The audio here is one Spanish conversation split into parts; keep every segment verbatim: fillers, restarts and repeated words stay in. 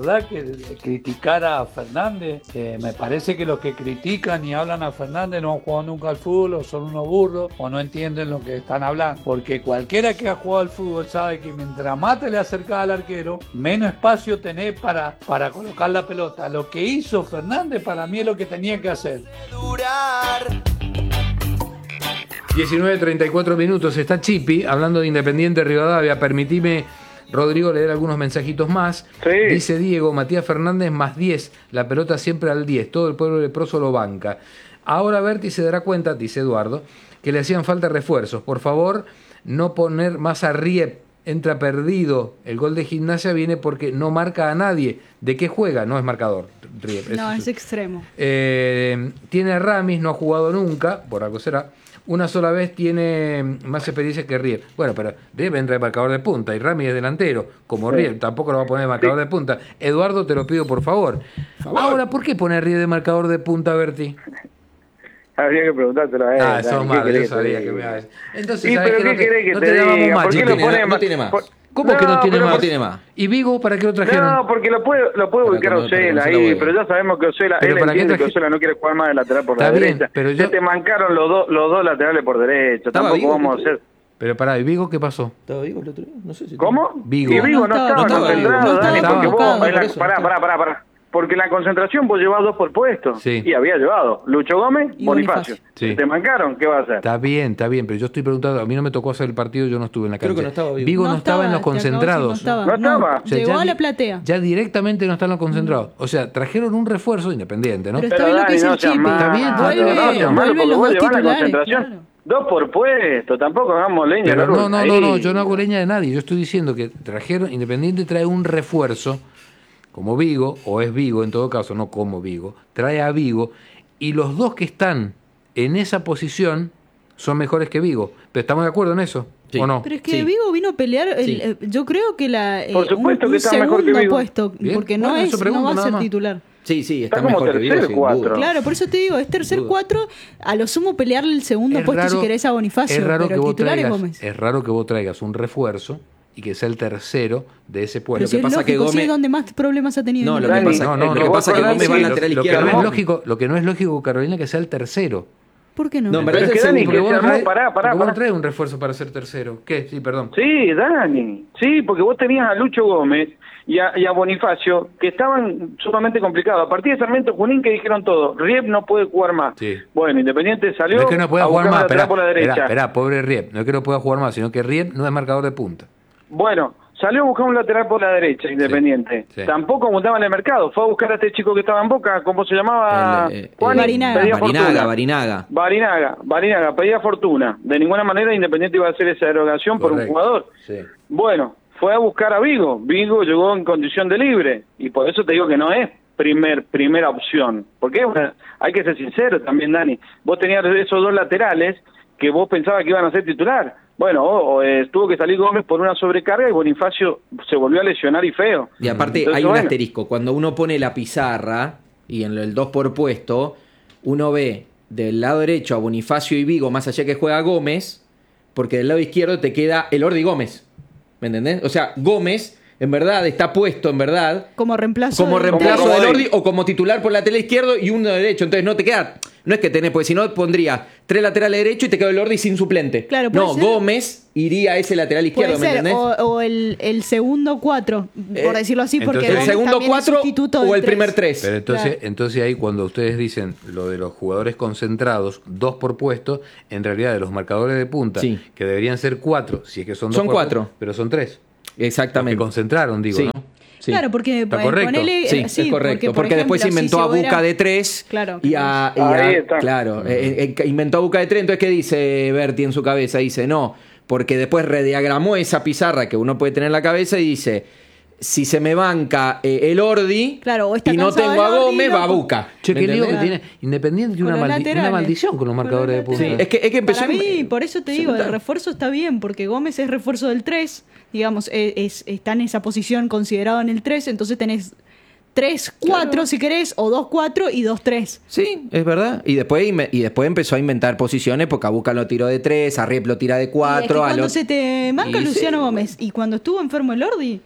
verdad que criticar a Fernández, eh, me parece que los que critican y hablan a Fernández no han jugado nunca al fútbol, o son unos burros, o no entienden lo que están hablando. Porque cualquiera que ha jugado al fútbol sabe que mientras más te le acercás al arquero, menos espacio tenés para, para colocar la pelota. Lo que hizo Fernández para mí es lo que tenía que hacer. diecinueve treinta y cuatro minutos, está Chipi hablando de Independiente Rivadavia. Permitime, Rodrigo, leer algunos mensajitos más. Sí. Dice Diego, Matías Fernández más diez, la pelota siempre al diez, todo el pueblo leproso lo banca. Ahora Berti se dará cuenta, dice Eduardo, que le hacían falta refuerzos. Por favor, no poner más a Riep, entra perdido. El gol de Gimnasia viene porque no marca a nadie. ¿De qué juega? No es marcador, Riep. No, es, es extremo. Eh, tiene a Ramis, no ha jugado nunca, por algo será. Una sola vez tiene más experiencia que Riep. Bueno, pero Riep entra de marcador de punta y Ramis es delantero, como sí. Riep, tampoco lo va a poner de marcador sí. de punta. Eduardo, te lo pido por favor. favor. Ahora, ¿por qué poner Riep de marcador de punta, Berti? Habría que preguntártelo a él. Ah, eso es malo, yo sabía que me iba a decir. Entonces, sí, ¿sabes pero qué? ¿qué querés que no te te llamamos diga? más. ¿Por qué No lo pone tiene, más? no tiene más. Por... ¿Cómo no, que no tiene más? por... No tiene más. ¿Y Vigo para qué lo trajeron? No, porque lo puede, lo puede ubicar Osela ahí, pero ya sabemos que Osela, él entiende que Osela no quiere jugar más de lateral por Está la bien, derecha. Pero yo... Se te mancaron los, do, los dos laterales por derecha, tampoco Vigo, vamos a hacer... Pero pará, ¿y Vigo qué pasó? ¿Estaba Vigo el otro día? No sé si... ¿Cómo? Vigo. Y Vigo no, no estaba concentrado, Dani, porque vos... Pará, pará, pará, pará. Porque en la concentración vos llevabas dos por puesto. Sí. Y había llevado Lucho Gómez y Bonifacio. Sí. Si te mancaron, ¿qué va a hacer? Está bien, está bien, pero yo estoy preguntando, a mí no me tocó hacer el partido, yo no estuve en la cancha. Creo que no estaba Vigo. Vigo no, no estaba, estaba en los concentrados. No estaba. No estaba. No, o sea, llegó a la platea. Ya directamente no están los concentrados. O sea, trajeron un refuerzo Independiente, ¿no? Pero está bien lo que dice el Chipi. Está bien, vuelve, no, vuelve, vuelve los dos titulares. Claro. Dos por puesto, tampoco hagamos leña. Pero no, no, ahí. no, no, yo no hago leña de nadie. Yo estoy diciendo que trajeron, Independiente trae un refuerzo, como Vigo, o es Vigo en todo caso, no como Vigo, trae a Vigo, y los dos que están en esa posición son mejores que Vigo. ¿Pero estamos de acuerdo en eso? Sí. ¿O no? Pero es que Sí. Vigo vino a pelear, el, Sí. eh, yo creo que la eh, Por supuesto un, que un está segundo mejor que Vigo. puesto, Bien. porque Bueno, no, eso es, pregunto no va a nada ser más. titular. Sí, sí, está, Está como mejor que Vigo, tercer, sin cuatro. duda. Claro, por eso te digo, es tercer Sin duda. cuatro, a lo sumo pelearle el segundo Es puesto raro- si querés a Bonifacio, es raro pero que el vos titular traigas, es Gómez. es raro que vos traigas un refuerzo y que sea el tercero de ese puesto. Pero si que es pasa lógico, que sí Gómez- es donde más problemas ha tenido. No, lo que Dani, pasa, no, no, no, lo no, que pasa es que Dani, Gómez va sí, lateral lo, lo que izquierdo. no es lógico, lo que no es lógico, Carolina, que sea el tercero. ¿Por qué no? No, en Pero verdad es es que el Dani, segundo. que se vos armó, traes- pará, pará, porque vos pará. no traes un refuerzo para ser tercero. ¿Qué? Sí, perdón. Sí, Dani, sí, porque vos tenías a Lucho Gómez y a, y a Bonifacio, que estaban sumamente complicados. A partir de Sarmiento Junín que dijeron todo, Riep no puede jugar más. Sí. Bueno, Independiente salió No es que no pueda a jugar buscar más, la lateral espera, por la derecha. espera, espera, pobre Riep, no es que no pueda jugar más, sino que Riep no es marcador de punta. Bueno, salió a buscar un lateral por la derecha, Independiente. sí. Tampoco montaba en el mercado, fue a buscar a este chico que estaba en Boca, ¿cómo se llamaba? El, eh, Juan, Barinaga. pedía Barinaga, fortuna. Barinaga. Barinaga, Barinaga, pedía fortuna. De ninguna manera Independiente iba a hacer esa erogación por un Correcto. jugador. Sí. Bueno, fue a buscar a Vigo. Vigo llegó en condición de libre. Y por eso te digo que no es primer primera opción. Porque es una- hay que ser sincero también, Dani. Vos tenías esos dos laterales que vos pensabas que iban a ser titular. Bueno, o, o, eh, tuvo que salir Gómez por una sobrecarga y Bonifacio se volvió a lesionar y feo. Y aparte Entonces, hay un bueno, asterisco. Cuando uno pone la pizarra y en el dos por puesto, uno ve del lado derecho a Bonifacio y Vigo, más allá que juega Gómez, porque del lado izquierdo te queda el Ordi Gómez. ¿Me entendés? O sea, Gómez, en verdad, está puesto, en verdad, Como reemplazo. como del- reemplazo Como del Ordi. Ordi o como titular por lateral izquierdo y uno derecho. Entonces no te queda... No es que tenés, porque si no pondría tres laterales derechos y te queda el Ordi sin suplente. Claro, puede no, ser. Gómez iría a ese lateral izquierdo, Puede ¿me ser, entendés? o, o el, el segundo cuatro, por Eh, decirlo así, porque entonces- el Gómez segundo también es cuatro sustituto o del el primer tres. tres. Pero entonces, Claro. entonces ahí cuando ustedes dicen lo de los jugadores concentrados, dos por puesto, en realidad de los marcadores de punta, Sí. que deberían ser cuatro, si es que son dos Son por cuatro. puesto, pero son tres. Los Exactamente. que concentraron, digo, Sí. ¿no? Sí. Claro, porque ¿Está eh, correcto? ponele, Sí, eh, es correcto. Porque, por después ejemplo, inventó si a se Buca hubiera- de tres. Claro, y a, y a- Ahí está. Claro, eh, eh, inventó a Buca de tres. Entonces, ¿qué dice Berti en su cabeza? Dice, no, porque después rediagramó esa pizarra que uno puede tener en la cabeza y dice, si se me banca eh, el Ordi Claro, o está y no cansado tengo a el Ordi, Gómez, no, va a pues- Buca. Che, ¿Me qué lío que entendés? tiene Independiente, tiene Con una, los maldi- una laterales. maldición con los Con marcadores de los punta. Sí, es que, es que empezó... Para en- mí, por eso te digo, el Segunda. refuerzo está bien, porque Gómez es refuerzo del tres, digamos, eh, es, está en esa posición considerado en el tres, entonces tenés tres cuatro si querés, o dos cuatro y dos tres. Sí, es verdad. Y después, inve- y después empezó a inventar posiciones porque a Buca lo tiró de tres, a Riep lo tira de Y es que cuatro. a cuando lo- se te manca Y Luciano sí. Gómez, y cuando estuvo enfermo el Ordi,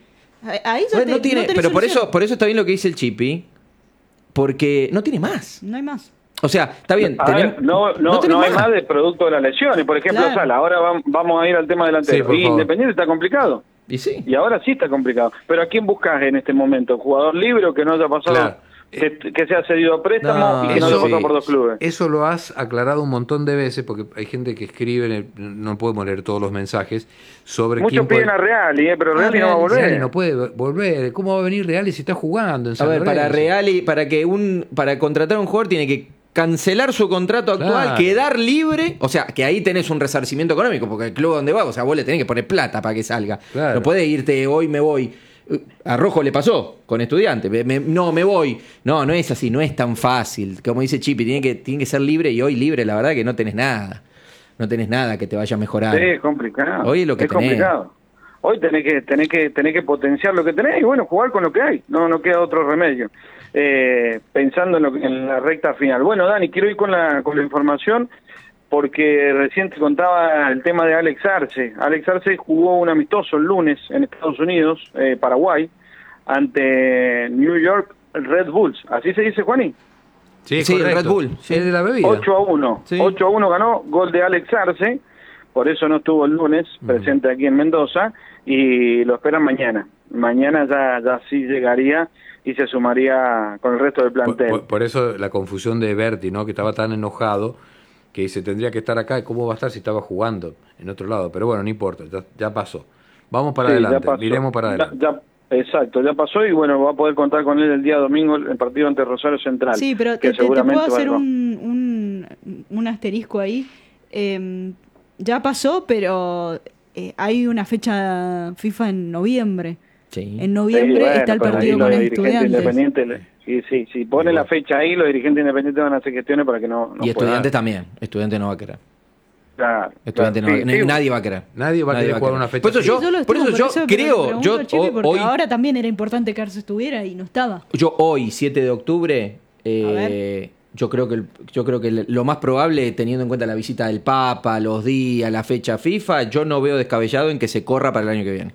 Ahí ya Bueno, te- no tiene, no tenés pero por solución. eso, por eso está bien lo que dice el Chipi, porque no tiene más. No hay más. O sea, está bien. A tenemos- ver, no, no, tenés no hay más de producto de las lesiones. Por ejemplo, Claro. Sala, ahora vam- vamos a ir al tema delantero. Sí, por y favor. Independiente está complicado. Y sí. Y ahora sí está complicado. Pero ¿a quién buscas en este momento? ¿Jugador libre o que no haya pasado, Claro. que, que sea cedido a préstamo No, y que no eso haya pasado sí. por dos clubes? Eso lo has aclarado un montón de veces, porque hay gente que escribe, en el- no podemos leer todos los mensajes, sobre Muchos quién piden puede- a Reali, eh, pero Ah, Reali no va a Reali. volver. Reali no puede volver. ¿Cómo va a venir Real si está jugando en A San ver, para Lorenzo? Real y para que un para contratar a un jugador tiene que cancelar su contrato actual, Claro. quedar libre, o sea, que ahí tenés un resarcimiento económico, porque el club donde va, o sea, vos le tenés que poner plata para que salga. Claro. No podés irte, hoy me voy. A Rojo le pasó con Estudiante. Me- me- no, me voy. No, no es así, no es tan fácil. Como dice Chipi, tiene que, tiene que ser libre y hoy libre, la verdad que no tenés nada. No tenés nada que te vaya a mejorar. Sí, es complicado. Hoy es lo que es tenés. complicado. Hoy tenés que, tenés que tenés que potenciar lo que tenés y bueno, jugar con lo que hay. No no queda otro remedio. Eh, pensando en, lo, que- en la recta final. Bueno, Dani, quiero ir con la, con la información porque recién te contaba el tema de Alex Arce. Alex Arce jugó un amistoso el lunes en Estados Unidos, eh, Paraguay, ante New York Red Bulls. ¿Así se dice, Juaní? Sí, Sí, el correcto. Red Bull, sí. Es de la bebida. ocho a uno. Sí. ocho a uno ganó, gol de Alex Arce, por eso no estuvo el lunes presente aquí en Mendoza y lo esperan mañana. Mañana ya, ya sí llegaría y se sumaría con el resto del Por, plantel. por- por eso la confusión de Berti, ¿no? Que estaba tan enojado que dice, tendría que estar acá. ¿Cómo va a estar si estaba jugando en otro lado? Pero bueno, no importa, ya, ya pasó. Vamos para Sí, ya adelante, pasó. miremos para Ya- adelante. ya- exacto, ya pasó y bueno, va a poder contar con él el día domingo el partido ante Rosario Central. Sí, pero que te, te- te seguramente puedo va a- hacer un, un, un asterisco ahí. Eh, ya pasó, pero eh, hay una fecha FIFA en noviembre. Sí. En noviembre Sí, bueno, está el pero ahí partido los con dirigentes Estudiantes. independientes le- Sí, sí, si pone la fecha ahí, los dirigentes independientes van a hacer gestiones para que no, no y Estudiantes pueda. también. Estudiante no va a querer. Claro, Estudiante claro. no va- Sí, sí. nadie va a querer. Nadie va a querer jugar una fecha Por eso así. yo, Sí, lo por eso estimo, yo pero creo, pregunto yo al Chipi ho- porque hoy, ahora también era importante que Arce estuviera y no estaba. yo hoy, siete de octubre, eh, A ver. yo creo que el- yo creo que lo más probable, teniendo en cuenta la visita del Papa, los días, la fecha FIFA, yo no veo descabellado en que se corra para el año que viene.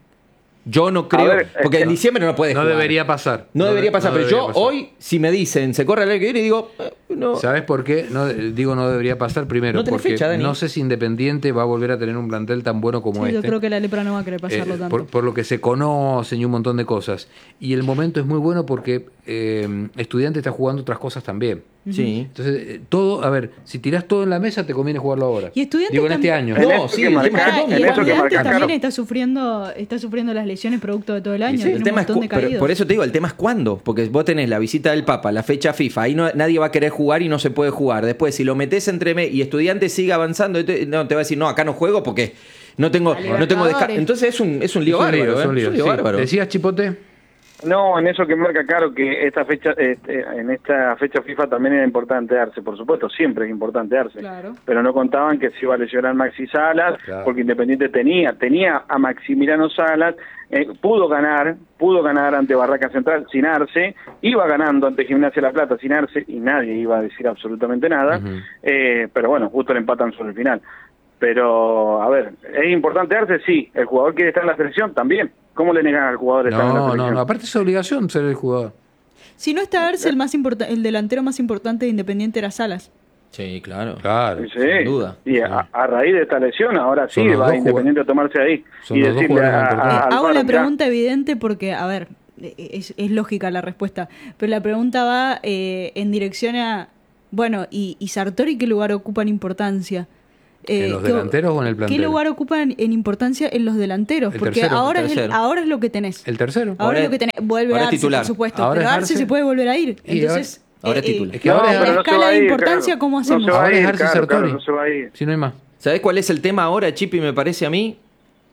Yo no creo, ver, porque es en que- diciembre no puedes No jugar. debería pasar. No, debería pasar, no pero debería yo pasar. hoy, si me dicen se corre el año que viene, digo, eh, no. ¿Sabes por qué? No, eh, digo no debería pasar primero, No tenés porque fecha, Dani. no sé si Independiente va a volver a tener un plantel tan bueno como Sí, yo este. creo que la lepra no va a querer pasarlo Eh, tanto. por, por lo que se conocen y un montón de cosas. Y el momento es muy bueno porque eh, Estudiante está jugando otras cosas también. Sí. Entonces, eh, todo, a ver, si tirás todo en la mesa, te conviene jugarlo ahora. Y Estudiantes Digo, en este también- año. En No, eso sí, que el marca- tema es Pará, todo. y en eso que Estudiantes marca también Caro. está sufriendo, está sufriendo las lesiones producto de todo el año. Sí, Tiene el un tema es montón cu- de pero caídos. por eso te digo, el tema es cuándo, porque vos tenés la visita del Papa, la fecha FIFA, ahí no, nadie va a querer jugar y no se puede jugar. Después, si lo metés entre me y Estudiantes sigue avanzando, y te- no te va a decir, no, acá no juego porque no tengo, La no tengo desca-". Libertadores. Entonces es un, es un lío Es un bárbaro, lío, ¿eh? es un lío, Es un lío sí. bárbaro. ¿Decías, Chipote? No, en eso que marca Caro que esta fecha, este, en esta fecha FIFA también era importante Arce, por supuesto, siempre es importante Arce, Claro. pero no contaban que se iba a lesionar Maxi Salas, Claro. porque Independiente tenía, tenía a Maximiliano Salas, eh, pudo ganar, pudo ganar ante Barraca Central sin Arce, iba ganando ante Gimnasia La Plata sin Arce y nadie iba a decir absolutamente nada, Ujú. eh, pero bueno, justo le empatan sobre el final. Pero, a ver, ¿es importante Arce? Sí. ¿El jugador quiere estar en la selección? También. ¿Cómo le negan al jugador estar en la No, selección? no, no. Aparte es obligación ser el jugador. Si no está Arce, el más importa- el delantero más importante de Independiente era Salas. Sí, claro. Claro. Sí, sin duda. Y a, a raíz de esta lesión, ahora sí Son los va dos Independiente a tomarse ahí Son y los dos decirle a, jugadores a- importantes. al Hago VAR, la ya- pregunta evidente porque, a ver, es, es lógica la respuesta, pero la pregunta va eh, en dirección a, bueno, ¿y, y Sartori qué lugar ocupa en importancia? Eh, ¿En los ¿qué- delanteros o en el plantel? ¿Qué lugar ocupan en importancia en los delanteros? El Porque tercero, ahora, el es el- tercero. ahora es lo que tenés. El tercero. Ahora, Ahora es lo que tenés. Vuelve ahora es Arce, titular. por supuesto. Ahora pero es Arce Arce. se puede volver a ir. Y Entonces, ahora es eh, titular. Es que eh, ahora- la pero no se escala va a de ir, importancia, claro. ¿cómo No se hacemos? va a Ahora es ir, Arce claro, Sartori. claro, no se va a ir. Si no hay más. ¿Sabés cuál es el tema ahora, Chipi? Me parece a mí.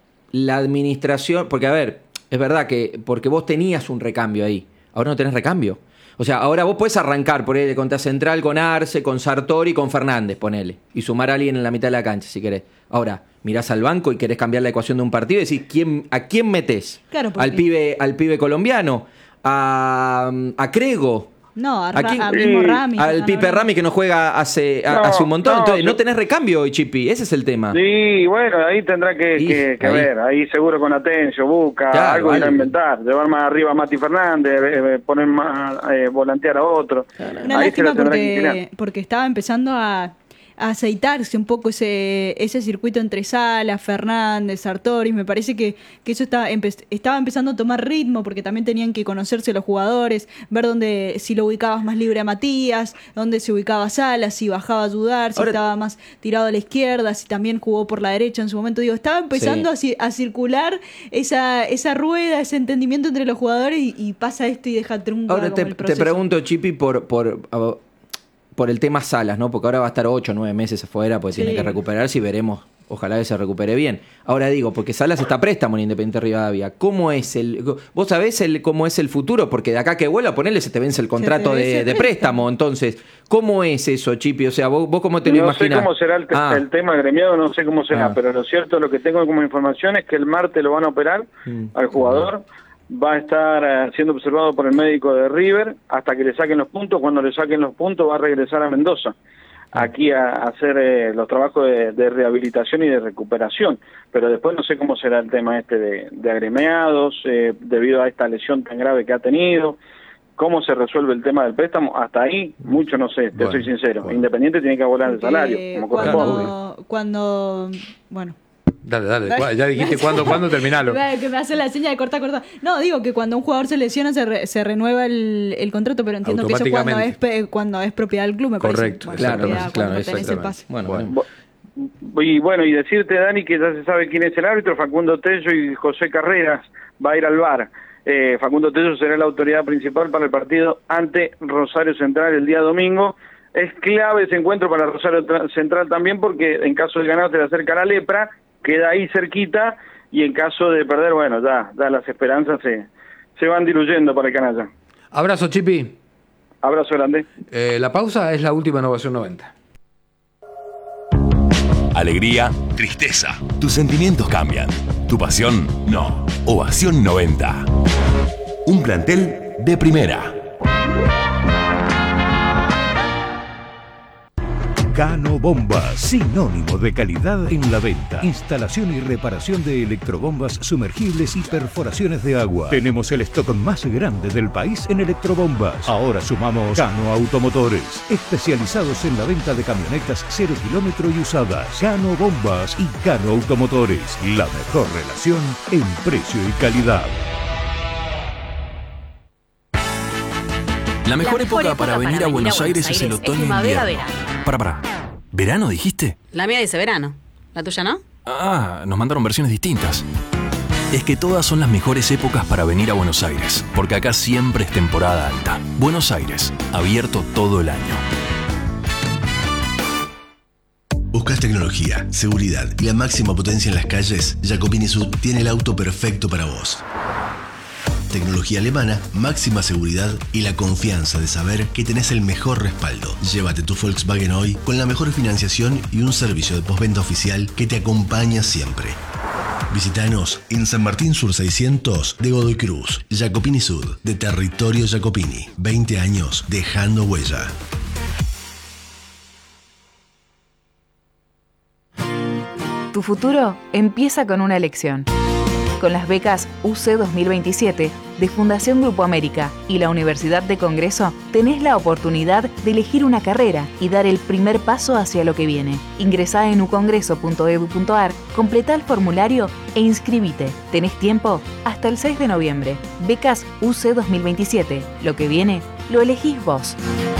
La administración. Porque, a ver, es verdad que. Porque vos tenías un recambio ahí. Ahora no tenés recambio. O sea, ahora vos podés arrancar por el contra Central con Arce, con Sartori, con Fernández, ponele. Y sumar a alguien en la mitad de la cancha, si querés. Ahora, mirás al banco y querés cambiar la ecuación de un partido y decís, ¿quién, ¿a quién metés? Claro, porque- Al pibe, al pibe colombiano, a, a Crego. No, a, ¿A quién? a mismo Sí, Rami. Al Pipe Rami que no juega hace, a- No, hace un montón. no, Entonces, yo- no tenés recambio hoy, Chipi. Ese es el tema. Sí, bueno, ahí tendrá que, Y, que, que ahí. ver, ahí seguro con Atencio, busca, Claro, algo irá a algo. inventar, llevar más arriba a Mati Fernández, eh, poner más, eh, volantear a otro. Una Ahí se la lástima tendrá que inclinar. porque, porque estaba empezando a, a aceitarse un poco ese, ese circuito entre Salas, Fernández, Sartori. Me parece que, que eso estaba, empe- estaba empezando a tomar ritmo porque también tenían que conocerse los jugadores, ver dónde, si lo ubicabas más libre a Matías, dónde se ubicaba Salas, si bajaba a ayudar, si Ahora- estaba más tirado a la izquierda, si también jugó por la derecha en su momento. Digo, estaba empezando Sí. a, ci- a circular esa, esa rueda, ese entendimiento entre los jugadores y, y pasa esto y deja trunca Ahora como te, el te proceso. pregunto, Chipi, por, por, a- por el tema Salas, ¿no? Porque ahora va a estar ocho o nueve meses afuera, porque Sí. tiene que recuperarse y veremos. Ojalá que se recupere bien. Ahora digo, porque Salas está a préstamo en Independiente Rivadavia. ¿Cómo es el. ¿Vos sabés el, cómo es el futuro? Porque de acá que vuelva, ponerle se te vence el contrato vence de, el de préstamo. préstamo. Entonces, ¿cómo es eso, Chipi? O sea, ¿vos, vos cómo te lo No imaginás? sé cómo será el, te- Ah, el tema gremiado, no sé cómo será, Ah. pero lo cierto, lo que tengo como información es que el martes lo van a operar Mm. al jugador, va a estar eh, siendo observado por el médico de River hasta que le saquen los puntos. Cuando le saquen los puntos va a regresar a Mendoza, aquí a, a hacer eh, los trabajos de, de rehabilitación y de recuperación, pero después no sé cómo será el tema este de, de agremiados, eh, debido a esta lesión tan grave que ha tenido. ¿Cómo se resuelve el tema del préstamo? Hasta ahí, mucho no sé, te Bueno, soy sincero. bueno. Independiente tiene que abonar el Porque salario, como corresponde. cuando, cuando, bueno, Dale, dale. cu- Ya dijiste cuándo, cuándo terminalo. que me hace la señal de corta, corta. No, digo que cuando un jugador se lesiona se, re- se renueva el, el contrato, pero entiendo que eso cuando es, Automáticamente. pe- cuando es propiedad del club, me parece. Correcto, Bueno, claro, propiedad claro, cuando pertenece el exactamente. pase. Bueno, Bueno. bueno. Y bueno, y decirte, Dani, que ya se sabe quién es el árbitro, Facundo Tello y José Carreras va a ir al V A R. Eh, Facundo Tello será la autoridad principal para el partido ante Rosario Central el día domingo. Es clave ese encuentro para Rosario Tra- Central también porque en caso de ganar se le acerca la lepra, queda ahí cerquita, y en caso de perder, bueno, ya, ya las esperanzas se, se van diluyendo para el canalla. Abrazo, Chipi. Abrazo grande. Eh, la pausa es la última Innovación noventa. Alegría, tristeza. Tus sentimientos cambian. Tu pasión, no. Ovación noventa. Un plantel de primera. Cano Bombas, sinónimo de calidad en la venta. Instalación y reparación de electrobombas sumergibles y perforaciones de agua. Tenemos el stock más grande del país en electrobombas. Ahora sumamos Cano Automotores, especializados en la venta de camionetas cero kilómetro y usadas. Cano Bombas y Cano Automotores, la mejor relación en precio y calidad. La mejor época para venir a Buenos Aires es el otoño e primavera, invierno. verano. Para, para. ¿Verano dijiste? La mía dice verano. ¿La tuya no? Ah, nos mandaron versiones distintas. Es que todas son las mejores épocas para venir a Buenos Aires, porque acá siempre es temporada alta. Buenos Aires, abierto todo el año. ¿Buscas tecnología, seguridad y la máxima potencia en las calles? Jacopini Sud tiene el auto perfecto para vos. Tecnología alemana, máxima seguridad y la confianza de saber que tenés el mejor respaldo. Llévate tu Volkswagen hoy con la mejor financiación y un servicio de postventa oficial que te acompaña siempre. Visítanos en San Martín Sur seiscientos de Godoy Cruz. Jacopini Sud, de Territorio Jacopini. veinte años dejando huella. Tu futuro empieza con una elección. Con las becas U C dos mil veintisiete de Fundación Grupo América y la Universidad de Congreso, tenés la oportunidad de elegir una carrera y dar el primer paso hacia lo que viene. Ingresá en u congreso punto edu punto ar, completá el formulario e inscribite. Tenés tiempo hasta el seis de noviembre. Becas U C dos mil veintisiete. Lo que viene, lo elegís vos.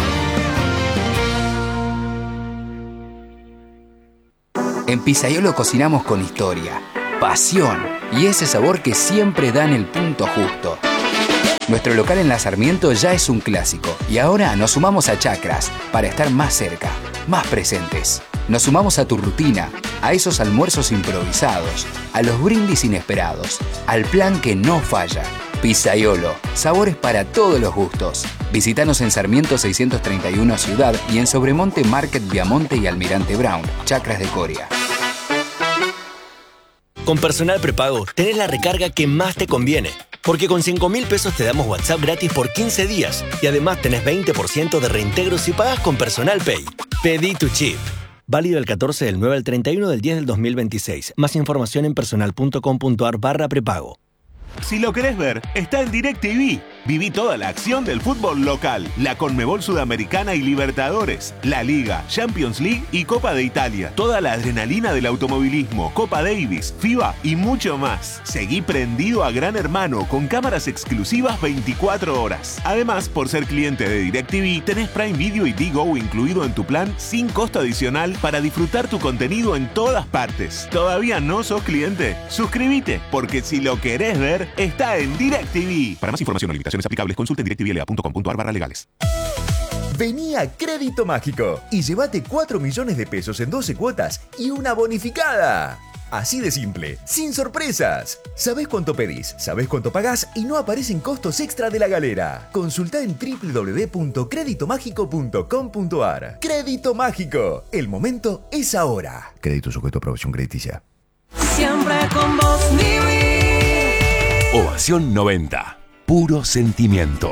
En Pizzaiolo cocinamos con historia, pasión y ese sabor que siempre da en el punto justo. Nuestro local en La Sarmiento ya es un clásico y ahora nos sumamos a Chacras para estar más cerca, más presentes. Nos sumamos a tu rutina, a esos almuerzos improvisados, a los brindis inesperados, al plan que no falla. Pizzaiolo, sabores para todos los gustos. Visítanos en Sarmiento seiscientos treinta y uno Ciudad y en Sobremonte Market Viamonte y Almirante Brown, Chacras de Coria. Con Personal Prepago tenés la recarga que más te conviene. Porque con cinco mil pesos te damos WhatsApp gratis por quince días. Y además tenés veinte por ciento de reintegro si pagas con Personal Pay. Pedí tu chip. Válido del catorce del nueve al treinta y uno del diez del dos mil veintiséis. Más información en personal.com.ar barra prepago. Si lo querés ver, está en DirecTV. Viví toda la acción del fútbol local, la Conmebol Sudamericana y Libertadores, la Liga, Champions League y Copa de Italia. Toda la adrenalina del automovilismo, Copa Davis, FIBA y mucho más. Seguí prendido a Gran Hermano con cámaras exclusivas veinticuatro horas. Además, por ser cliente de DirecTV, tenés Prime Video y Digo incluido en tu plan sin costo adicional para disfrutar tu contenido en todas partes. ¿Todavía no sos cliente? Suscríbete, porque si lo querés ver, está en DirecTV. Para más información o limitaciones aplicables, consulte en directvla punto com punto ar barra legales. Vení a Crédito Mágico y llévate cuatro millones de pesos en doce cuotas y una bonificada. Así de simple, sin sorpresas. Sabés cuánto pedís, sabés cuánto pagás y no aparecen costos extra de la galera. Consultá en doble u doble u doble u punto crédito mágico punto com punto ar. Crédito Mágico, el momento es ahora. Crédito sujeto a aprobación crediticia. Siempre con vos, mi Ovación noventa. Puro sentimiento.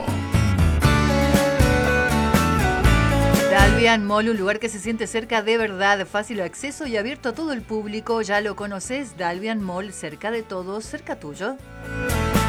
Dalvian Mall, un lugar que se siente cerca de verdad, de fácil acceso y abierto a todo el público. Ya lo conoces, Dalvian Mall, cerca de todos, cerca tuyo.